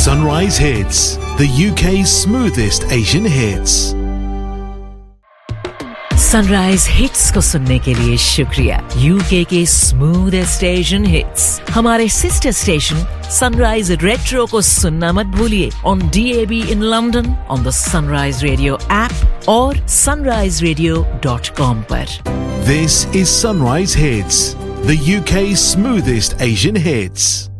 Sunrise Hits, the UK's smoothest Asian hits. Sunrise hits को सुनने के लिए शुक्रिया। यूके के स्मूथेस्ट एशियन हिट्स हमारे सिस्टर स्टेशन सनराइज रेट्रो को सुनना मत भूलिए on DAB in London, on the sunrise radio app और sunriseradio.com पर। This is Sunrise Hits, the UK's smoothest Asian hits.